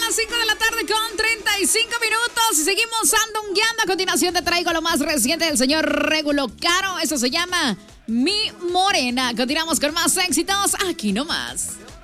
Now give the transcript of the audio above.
las 5 de la tarde con 35 minutos y seguimos andongueando. A continuación te traigo lo más reciente del señor Regulo Caro. Eso se llama Mi Morena. Continuamos con más éxitos aquí nomás.